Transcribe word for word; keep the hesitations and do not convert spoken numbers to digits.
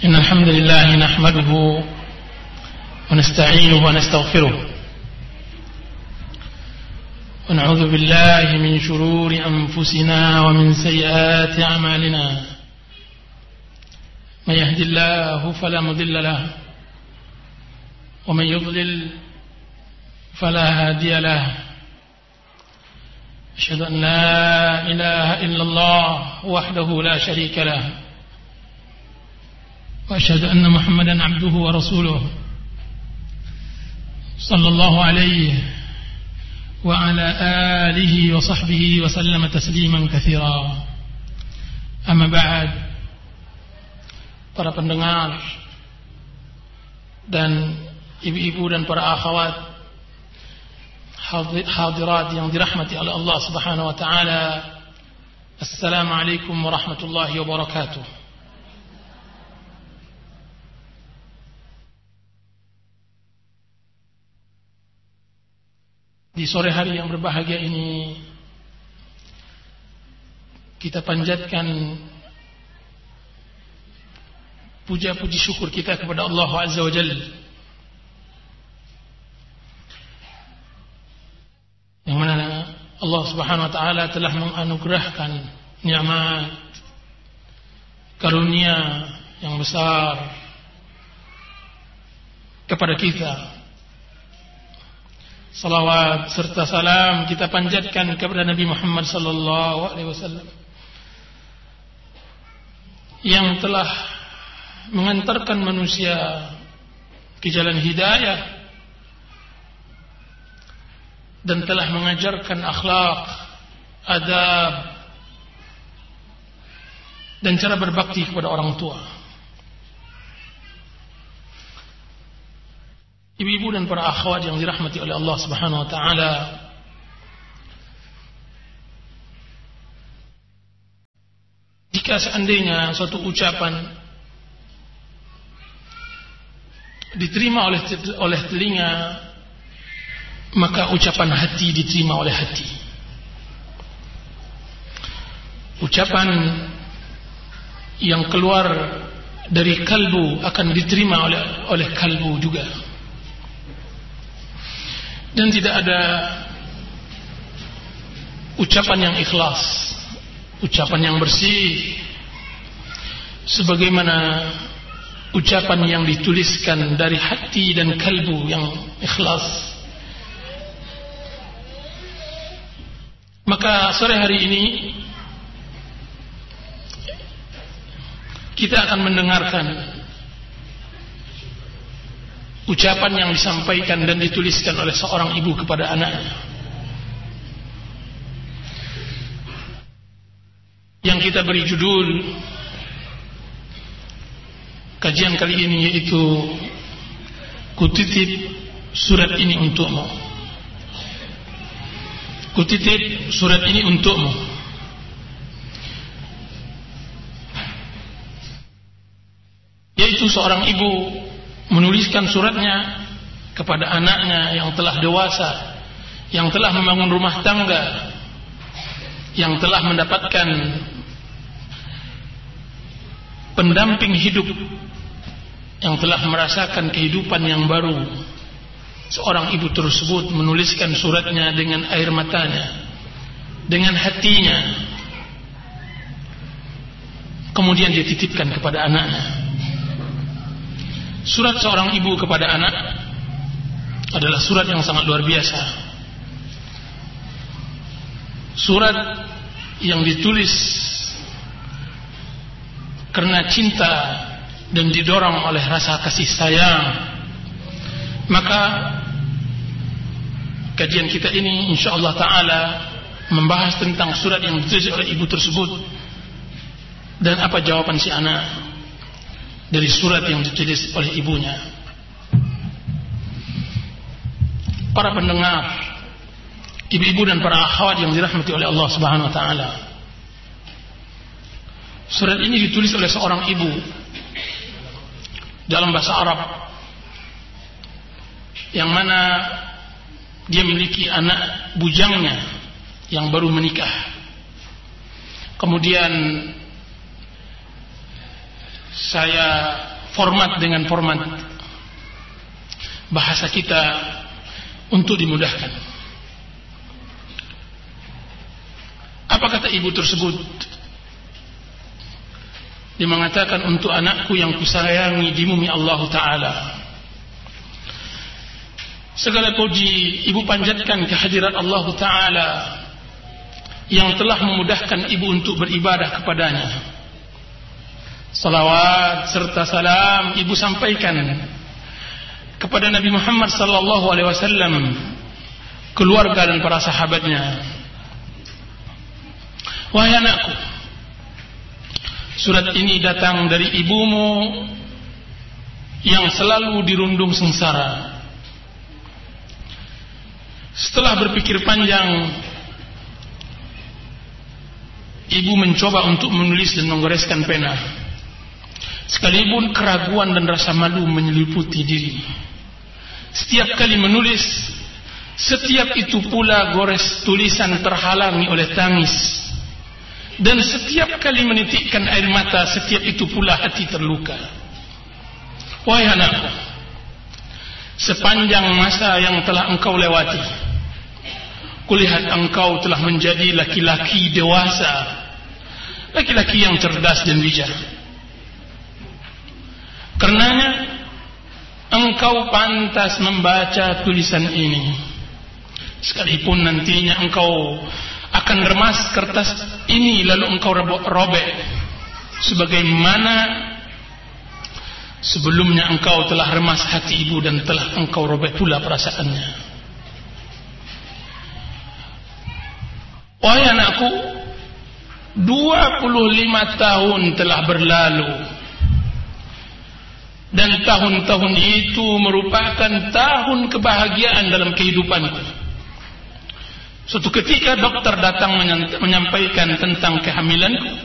إن الحمد لله نحمده ونستعينه ونستغفره ونعوذ بالله من شرور أنفسنا ومن سيئات أعمالنا من يهد الله فلا مضل له ومن يضلل فلا هادي له أشهد أن لا إله إلا الله وحده لا شريك له وأشهد أن محمدا عبده ورسوله صلى الله عليه وعلى آله وصحبه وسلم تسليما كثيرا. أما بعد, para pendengar dan ibu-ibu dan para akhwat hadirat yang dirahmati oleh Allah Subhanahu wa taala, Assalamualaikum warahmatullahi wabarakatuh. Di sore hari yang berbahagia ini kita panjatkan puja-puji syukur kita kepada Allah Azza wa Jalla yang mana Allah Subhanahu wa taala telah menganugerahkan nikmat karunia yang besar kepada kita. Salawat serta salam kita panjatkan kepada Nabi Muhammad sallallahu alaihi wasallam yang telah mengantarkan manusia ke jalan hidayah dan telah mengajarkan akhlak, adab dan cara berbakti kepada orang tua. Ibu-ibu dan para akhwat yang dirahmati oleh Allah Subhanahu wa taala, jika seandainya suatu ucapan diterima oleh oleh telinga, maka ucapan hati diterima oleh hati. Ucapan yang keluar dari kalbu akan diterima oleh oleh kalbu juga. Dan tidak ada ucapan yang ikhlas, ucapan yang bersih sebagaimana ucapan yang dituliskan dari hati dan kalbu yang ikhlas. Maka sore hari ini kita akan mendengarkan ucapan yang disampaikan dan dituliskan oleh seorang ibu kepada anaknya, yang kita beri judul kajian kali ini, yaitu Kutitip surat ini untukmu. Kutitip surat ini untukmu. Yaitu seorang ibu menuliskan suratnya kepada anaknya yang telah dewasa, yang telah membangun rumah tangga, yang telah mendapatkan pendamping hidup, yang telah merasakan kehidupan yang baru. Seorang ibu tersebut menuliskan suratnya dengan air matanya, dengan hatinya, kemudian dia titipkan kepada anaknya. Surat seorang ibu kepada anak adalah surat yang sangat luar biasa. Surat yang ditulis karena cinta dan didorong oleh rasa kasih sayang. Maka kajian kita ini insyaallah ta'ala membahas tentang surat yang ditulis oleh ibu tersebut dan apa jawaban si anak dari surat yang ditulis oleh ibunya. Para pendengar, ibu-ibu dan para akhwat yang dirahmati oleh Allah Subhanahu wa taala, surat ini ditulis oleh seorang ibu dalam bahasa Arab, yang mana dia memiliki anak bujangnya yang baru menikah. Kemudian saya format dengan format bahasa kita untuk dimudahkan. Apa kata ibu tersebut? Dia mengatakan, untuk anakku yang kusayangi di bumi Allah Ta'ala, segala puji ibu panjatkan kehadirat Allah Ta'ala yang telah memudahkan ibu untuk beribadah kepadanya. Salawat serta salam ibu sampaikan kepada Nabi Muhammad sallallahu alaihi wasallam, keluarga dan para sahabatnya. Wahai anakku, surat ini datang dari ibumu yang selalu dirundung sengsara. Setelah berpikir panjang, ibu mencoba untuk menulis dan menggoreskan pena, sekalipun keraguan dan rasa malu menyeliputi diri. Setiap kali menulis, setiap itu pula gores tulisan terhalangi oleh tangis, dan setiap kali menitikkan air mata, setiap itu pula hati terluka. Wahai anakku, sepanjang masa yang telah engkau lewati, kulihat engkau telah menjadi laki-laki dewasa, laki-laki yang cerdas dan bijak. Karenanya engkau pantas membaca tulisan ini, sekalipun nantinya engkau akan remas kertas ini lalu engkau robek, sebagaimana sebelumnya engkau telah remas hati ibu dan telah engkau robek pula perasaannya. Wahai anakku, dua puluh lima tahun telah berlalu, dan tahun-tahun itu merupakan tahun kebahagiaan dalam kehidupanku. Suatu ketika dokter datang menyampaikan tentang kehamilanku.